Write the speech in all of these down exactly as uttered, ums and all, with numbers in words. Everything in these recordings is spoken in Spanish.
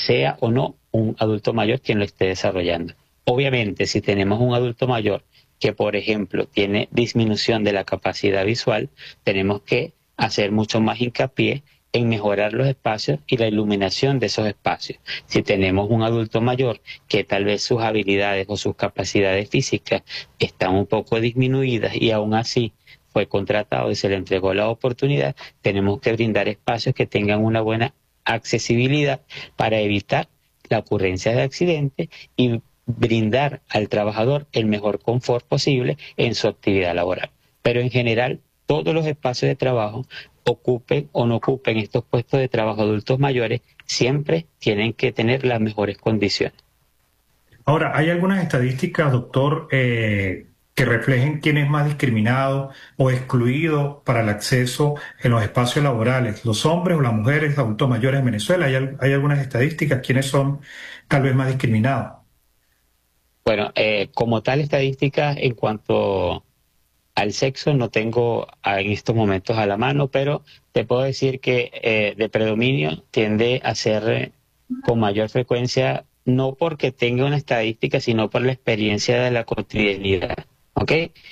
sea o no un adulto mayor quien lo esté desarrollando. Obviamente, si tenemos un adulto mayor que, por ejemplo, tiene disminución de la capacidad visual, tenemos que hacer mucho más hincapié en mejorar los espacios y la iluminación de esos espacios. Si tenemos un adulto mayor que tal vez sus habilidades o sus capacidades físicas están un poco disminuidas y aún así fue contratado y se le entregó la oportunidad, tenemos que brindar espacios que tengan una buena accesibilidad para evitar la ocurrencia de accidentes y brindar al trabajador el mejor confort posible en su actividad laboral. Pero en general, todos los espacios de trabajo, ocupen o no ocupen estos puestos de trabajo adultos mayores, siempre tienen que tener las mejores condiciones. Ahora, ¿hay algunas estadísticas, doctor, eh, que reflejen quién es más discriminado o excluido para el acceso en los espacios laborales? ¿Los hombres o las mujeres adultos mayores en Venezuela? ¿Hay, al- hay algunas estadísticas? ¿Quiénes son tal vez más discriminados? Bueno, eh, como tal estadística en cuanto al sexo no tengo a- en estos momentos a la mano, pero te puedo decir que eh, de predominio tiende a ser eh, con mayor frecuencia, no porque tenga una estadística, sino por la experiencia de la cotidianidad, ¿ok?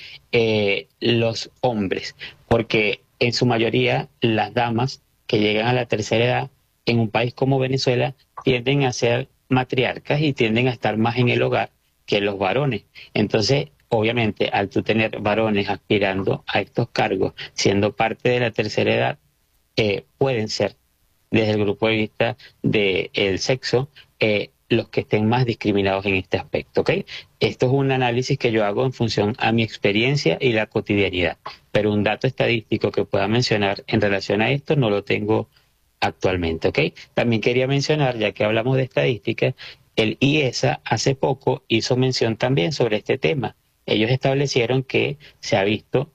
Eh, los hombres, porque en su mayoría las damas que llegan a la tercera edad en un país como Venezuela tienden a ser matriarcas y tienden a estar más en el hogar que los varones. Entonces, obviamente, al tú tener varones aspirando a estos cargos, siendo parte de la tercera edad, eh, pueden ser, desde el grupo de vista del sexo, eh, los que estén más discriminados en este aspecto, ¿ok? Esto es un análisis que yo hago en función a mi experiencia y la cotidianidad, pero un dato estadístico que pueda mencionar en relación a esto no lo tengo actualmente, ¿ok? También quería mencionar, ya que hablamos de estadísticas, el I E S A hace poco hizo mención también sobre este tema. Ellos establecieron que se ha visto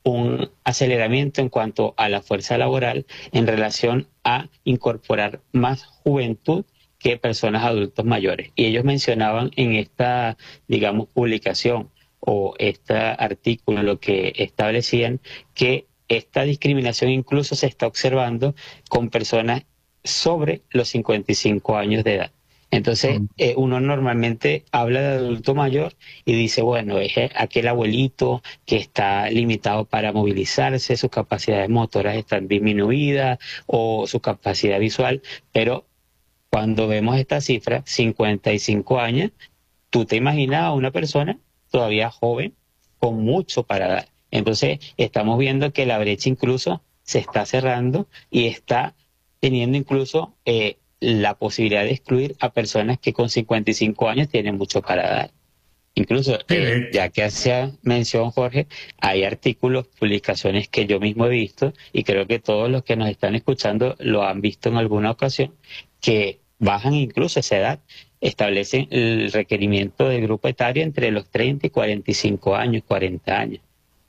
un aceleramiento en cuanto a la fuerza laboral en relación a incorporar más juventud que personas adultos mayores. Y ellos mencionaban en esta, digamos, publicación o este artículo lo que establecían que esta discriminación incluso se está observando con personas sobre los cincuenta y cinco años de edad. Entonces, eh, uno normalmente habla de adulto mayor y dice, bueno, es aquel abuelito que está limitado para movilizarse, sus capacidades motoras están disminuidas o su capacidad visual, pero cuando vemos esta cifra, cincuenta y cinco años, tú te imaginas a una persona todavía joven con mucho para dar. Entonces, estamos viendo que la brecha incluso se está cerrando y está teniendo incluso eh, la posibilidad de excluir a personas que con cincuenta y cinco años tienen mucho para dar. Incluso, Sí, de eh, hecho. ya que hacía mención Jorge, hay artículos, publicaciones que yo mismo he visto y creo que todos los que nos están escuchando lo han visto en alguna ocasión, que bajan incluso esa edad, establecen el requerimiento del grupo etario entre los treinta y cuarenta y cinco años, cuarenta años.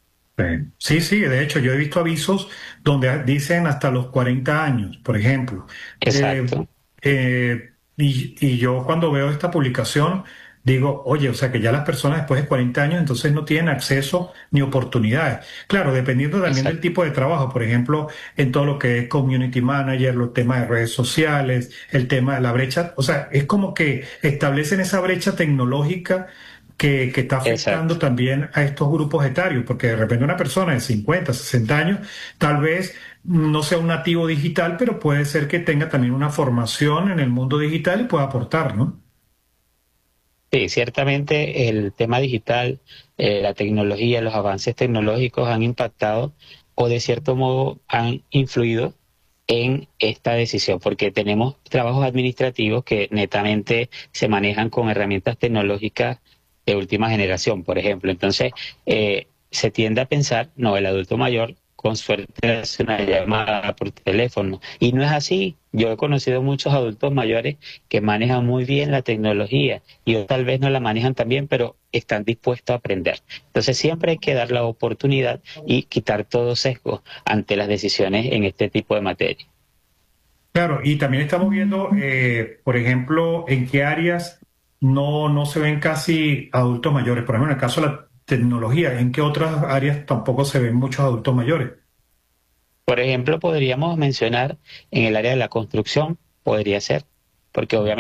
Eh, Sí, sí, de hecho yo he visto avisos donde dicen hasta los cuarenta años, por ejemplo. Eh, Exacto, eh, y, y yo cuando veo esta publicación digo, oye, o sea que ya las personas después de cuarenta años entonces no tienen acceso ni oportunidades. Claro, dependiendo también del exacto. tipo de trabajo, por ejemplo, en todo lo que es community manager, los temas de redes sociales, el tema de la brecha, o sea, es como que establecen esa brecha tecnológica que, que está afectando Exacto. también a estos grupos etarios, porque de repente una persona de cincuenta, sesenta años tal vez no sea un nativo digital, pero puede ser que tenga también una formación en el mundo digital y pueda aportar, ¿no? Sí, ciertamente el tema digital, eh, la tecnología, los avances tecnológicos han impactado o de cierto modo han influido en esta decisión, porque tenemos trabajos administrativos que netamente se manejan con herramientas tecnológicas de última generación, por ejemplo. Entonces, eh, se tiende a pensar, no, el adulto mayor con suerte hace una llamada por teléfono. Y no es así. Yo he conocido muchos adultos mayores que manejan muy bien la tecnología y otros tal vez no la manejan tan bien, pero están dispuestos a aprender. Entonces siempre hay que dar la oportunidad y quitar todo sesgo ante las decisiones en este tipo de materia. Claro, y también estamos viendo, eh, por ejemplo, en qué áreas no, no se ven casi adultos mayores. Por ejemplo, en el caso de la tecnología, ¿en qué otras áreas tampoco se ven muchos adultos mayores? Por ejemplo, podríamos mencionar en el área de la construcción, podría ser, porque obviamente